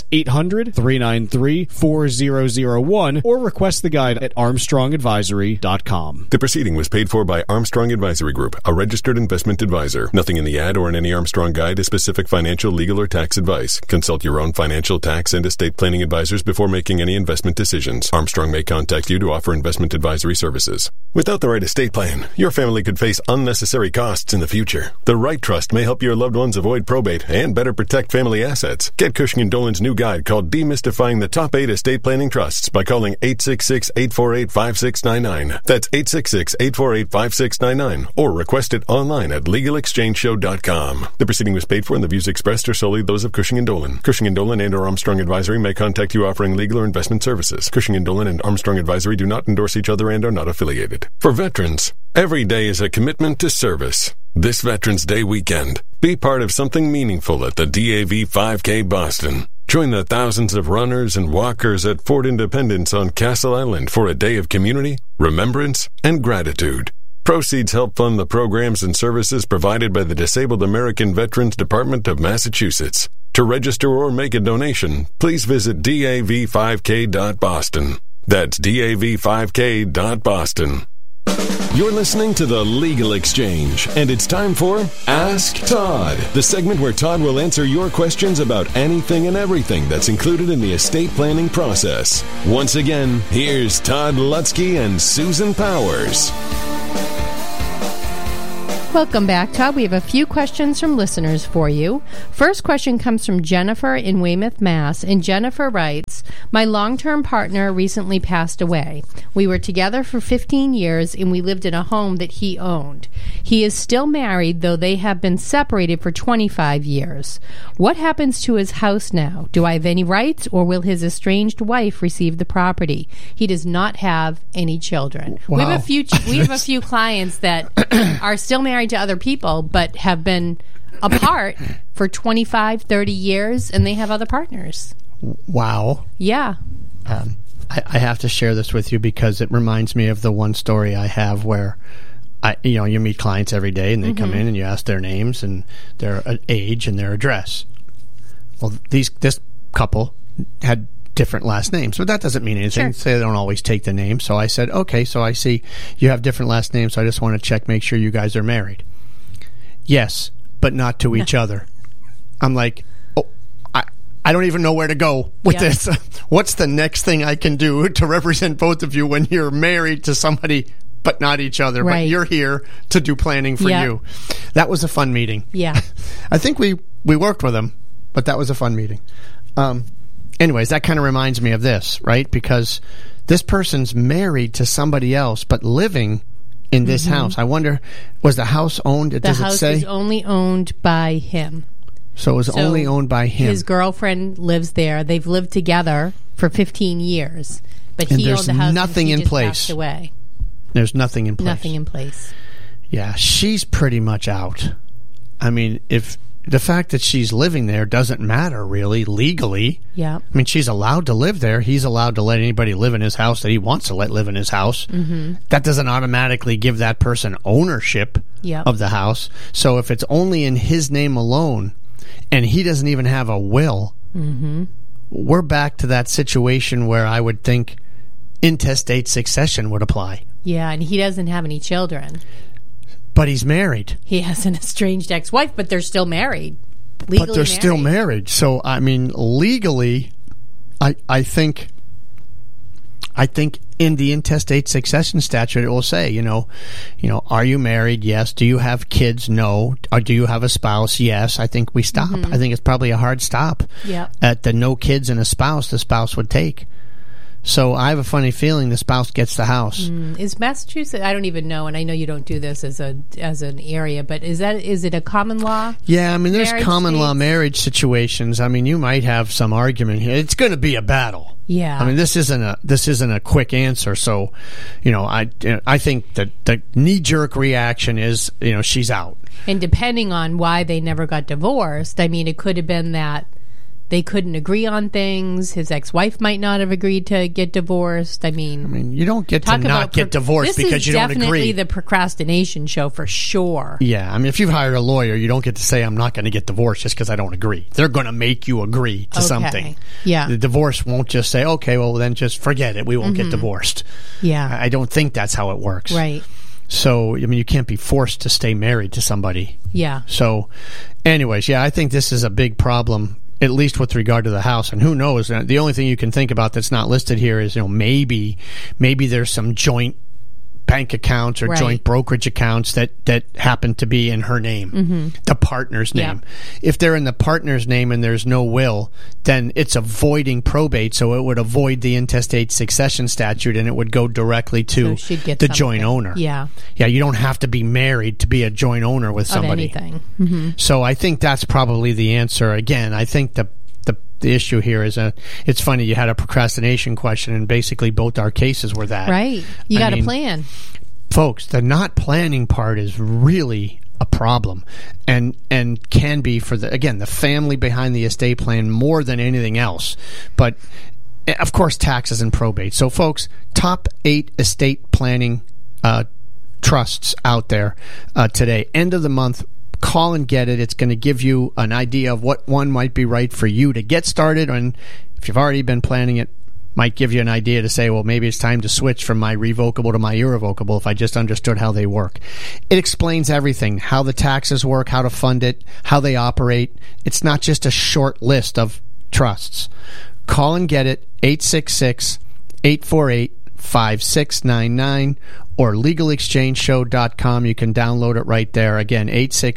800-393-4001, or request the guide at armstrongadvisory.com. The proceeding was paid for by Armstrong Advisory Group, a registered investment advisor. Nothing in the ad or in any Armstrong guide is specific financial, legal, or tax advice. Consult your own financial, tax, and estate planning advisors before making any investment decisions. Armstrong may contact you to offer investment advisory services. Services. Without the right estate plan, your family could face unnecessary costs in the future. The right trust may help your loved ones avoid probate and better protect family assets. Get Cushing & Dolan's new guide called Demystifying the Top 8 Estate Planning Trusts by calling 866-848-5699. That's 866-848-5699. Or request it online at LegalExchangeShow.com. The proceeding was paid for and the views expressed are solely those of Cushing & Dolan. Cushing & Dolan and or Armstrong Advisory may contact you offering legal or investment services. Cushing & Dolan and Armstrong Advisory do not endorse each other and are not affiliated. For veterans, every day is a commitment to service. This Veterans Day weekend, be part of something meaningful at the DAV 5K Boston. Join the thousands of runners and walkers at Fort Independence on Castle Island for a day of community, remembrance, and gratitude. Proceeds help fund the programs and services provided by the Disabled American Veterans Department of Massachusetts. To register or make a donation, please visit dav5k.boston. That's dav5k.boston. You're listening to The Legal Exchange, and it's time for Ask Todd, the segment where Todd will answer your questions about anything and everything that's included in the estate planning process. Once again, here's Todd Lutzke and Susan Powers. Welcome back, Todd. We have a few questions from listeners for you. First question comes from Jennifer in Weymouth, Mass. And Jennifer writes, my long-term partner recently passed away. We were together for 15 years and we lived in a home that he owned. He is still married, though they have been separated for 25 years. What happens to his house now? Do I have any rights, or will his estranged wife receive the property? He does not have any children. Wow. We have a few clients that are still married to other people but have been apart for 25, 30 years, and they have other partners. Wow. Yeah. I have to share this with you because it reminds me of the one story I have where you meet clients every day and they come in and you ask their names and their age and their address. Well, this couple had different last names, but that doesn't mean anything. Sure. Say they don't always take the name. So I said, okay, so I see you have different last names, so I just want to check, make sure you guys are married. Yes, but not to each other. I'm like, I don't even know where to go with this. What's the next thing I can do to represent both of you when you're married to somebody but not each other, right. But you're here to do planning for you? That was a fun meeting. Yeah. I think we worked with them, but that was a fun meeting. Anyways, that kind of reminds me of this, right? Because this person's married to somebody else, but living in this house. I wonder, was the house owned? Does it say? The house is only owned by him. So it was only owned by him. His girlfriend lives there. They've lived together for 15 years. But he owned the house nothing and in just place. passed away. There's nothing in place. Nothing in place. Yeah, she's pretty much out. I mean, if the fact that she's living there doesn't matter, really, legally. Yeah. I mean, she's allowed to live there. He's allowed to let anybody live in his house that he wants to let live in his house. That doesn't automatically give that person ownership of the house. So if it's only in his name alone, and he doesn't even have a will, we're back to that situation where I would think intestate succession would apply. Yeah, and he doesn't have any children. But he's married. He has an estranged ex-wife, but they're still married. Legally but they're still married. So, I mean, legally, I think in the intestate succession statute, it will say, are you married? Yes. Do you have kids? No. Or do you have a spouse? Yes. I think we stop. I think it's probably a hard stop at the no kids and a spouse the spouse would take. So I have a funny feeling the spouse gets the house. Is Massachusetts? I don't even know, and I know you don't do this as an area, but is it a common law? Yeah, I mean, there's common law marriage situations. I mean, you might have some argument here. It's going to be a battle. Yeah. I mean, this isn't a quick answer. So, I think that the knee-jerk reaction is, she's out. And depending on why they never got divorced, I mean, it could have been that they couldn't agree on things. His ex-wife might not have agreed to get divorced. I mean, you don't get to not get divorced because you don't agree. This is definitely the procrastination show for sure. Yeah, I mean, if you've hired a lawyer, you don't get to say, I'm not going to get divorced just because I don't agree. They're going to make you agree to something. Yeah. The divorce won't just say, okay, well, then just forget it. We won't get divorced. Yeah. I don't think that's how it works. Right. So, I mean, you can't be forced to stay married to somebody. Yeah. So, anyways, I think this is a big problem, at least with regard to the house. And who knows? The only thing you can think about that's not listed here is, maybe there's some joint bank accounts or Right. joint brokerage accounts that happen to be in her name, the partner's name. If they're in the partner's name and there's no will, then it's avoiding probate, so it would avoid the intestate succession statute, and it would go directly to she'd get the something. joint owner. Yeah. Yeah, you don't have to be married to be a joint owner with somebody. Of anything. Mm-hmm. So I think that's probably the answer. Again, I think the issue here is it's funny, you had a procrastination question, and basically both our cases were that. Right. You got to plan. Folks, the not planning part is really a problem, and can be for the family behind the estate plan more than anything else. But of course, taxes and probate. So folks, top 8 estate planning trusts out there today. End of the month, call and get it. It's going to give you an idea of what one might be right for you to get started, and if you've already been planning it, might give you an idea to say, well, maybe it's time to switch from my revocable to my irrevocable if I just understood how they work. It explains everything, how the taxes work, how to fund it, how they operate. It's not just a short list of trusts. Call and get it, 866-848-5699 or legalexchangeshow.com. You can download it right there. Again,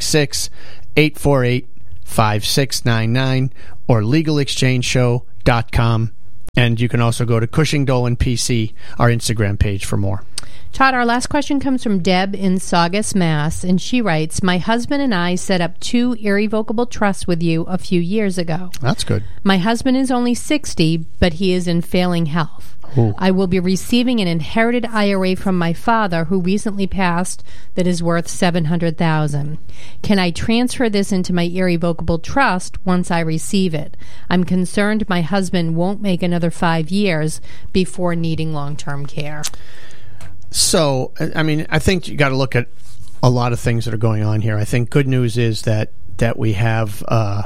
866-848-5699 or legalexchangeshow.com. And you can also go to Cushing Dolan PC, our Instagram page, for more. Todd, our last question comes from Deb in Saugus, Mass. And she writes, my husband and I set up 2 irrevocable trusts with you a few years ago. That's good. My husband is only 60, but he is in failing health. Ooh. I will be receiving an inherited IRA from my father, who recently passed, that is worth $700,000. Can I transfer this into my irrevocable trust once I receive it? I'm concerned my husband won't make another 5 years before needing long-term care. So, I mean, I think you got to look at a lot of things that are going on here. I think good news is that we have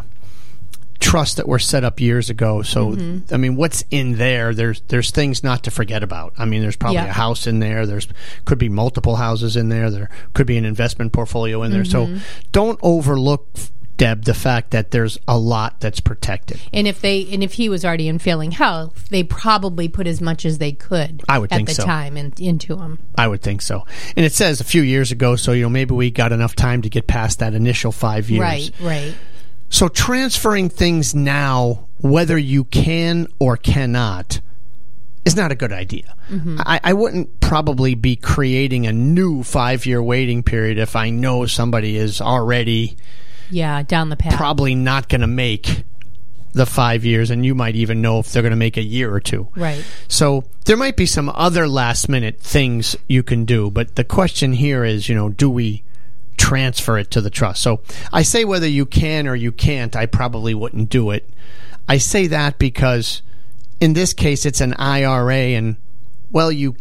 trusts that were set up years ago. So, I mean, what's in there? There's things not to forget about. I mean, there's probably a house in there. There's could be multiple houses in there. There could be an investment portfolio in there. So, don't overlook, Deb, the fact that there's a lot that's protected. And if he was already in failing health, they probably put as much as they could I would think at the so. time into him. I would think so. And it says a few years ago, so maybe we got enough time to get past that initial 5 years. Right. So transferring things now, whether you can or cannot, is not a good idea. I wouldn't probably be creating a new 5-year waiting period if I know somebody is already down the path, probably not going to make the 5 years, and you might even know if they're going to make a year or two. Right. So there might be some other last-minute things you can do, but the question here is, do we transfer it to the trust? So I say whether you can or you can't, I probably wouldn't do it. I say that because in this case it's an IRA, and you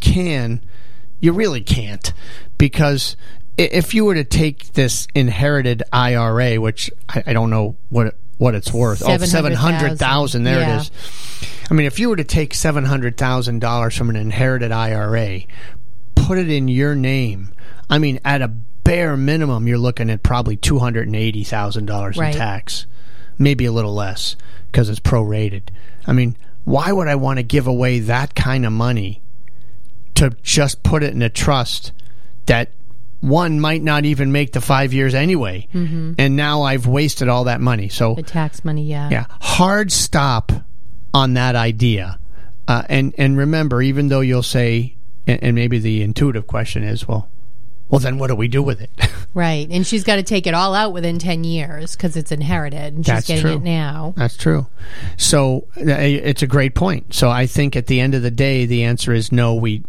really can't, because if you were to take this inherited IRA, which I don't know what it's worth, $700,000, there it is. I mean, if you were to take $700,000 from an inherited IRA, put it in your name, I mean, at a bare minimum, you're looking at probably $280,000 in tax, maybe a little less because it's prorated. I mean, why would I want to give away that kind of money to just put it in a trust that one might not even make the 5 years anyway, and now I've wasted all that money? So the tax money, hard stop on that idea. And remember, even though you'll say, and maybe the intuitive question is, well, then what do we do with it? Right. And she's got to take it all out within 10 years because it's inherited, and she's getting it now. That's true. So it's a great point. So I think at the end of the day, the answer is no, we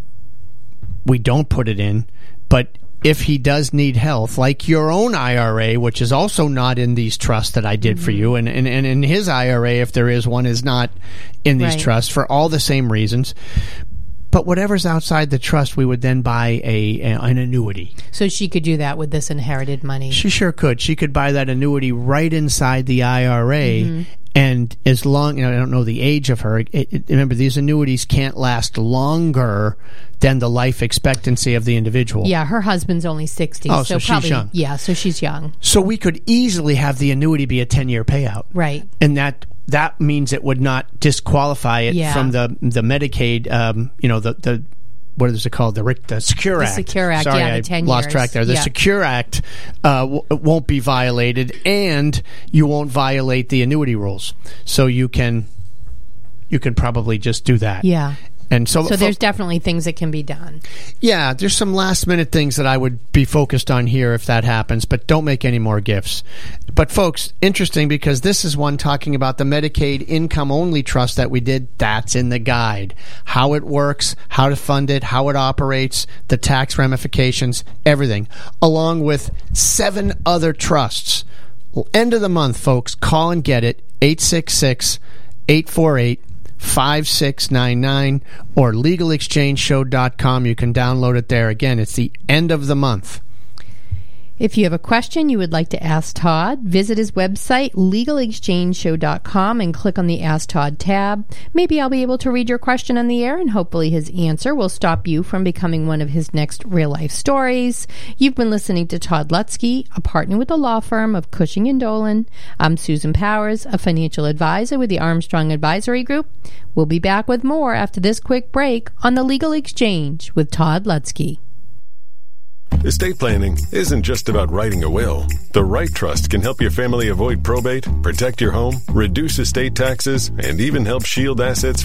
don't put it in. But if he does need health, like your own IRA, which is also not in these trusts that I did for you, and in his IRA, if there is one, is not in these trusts for all the same reasons. But whatever's outside the trust, we would then buy an annuity. So she could do that with this inherited money. She sure could. She could buy that annuity right inside the IRA. And as long, I don't know the age of her. Remember, these annuities can't last longer than the life expectancy of the individual. Yeah, her husband's only 60. Oh, so she's young. Yeah, so she's young. So we could easily have the annuity be a 10-year payout. Right. And that means it would not disqualify it from the Medicaid, what is it called? The Secure Act. The Secure Act, Sorry, the 10 lost years. track there. The Secure Act won't be violated, and you won't violate the annuity rules. So you can probably just do that. Yeah. And so there's definitely things that can be done. Yeah, there's some last-minute things that I would be focused on here if that happens, but don't make any more gifts. But, folks, interesting because this is one talking about the Medicaid income-only trust that we did. That's in the guide. How it works, how to fund it, how it operates, the tax ramifications, everything, along with 7 other trusts. Well, end of the month, folks. Call and get it, 866-848-5699 or legalexchangeshow.com. You can download it there. Again, it's the end of the month. If you have a question you would like to ask Todd, visit his website, legalexchangeshow.com, and click on the Ask Todd tab. Maybe I'll be able to read your question on the air, and hopefully his answer will stop you from becoming one of his next real-life stories. You've been listening to Todd Lutzke, a partner with the law firm of Cushing & Dolan. I'm Susan Powers, a financial advisor with the Armstrong Advisory Group. We'll be back with more after this quick break on The Legal Exchange with Todd Lutzke. Estate planning isn't just about writing a will. The right trust can help your family avoid probate, protect your home, reduce estate taxes, and even help shield assets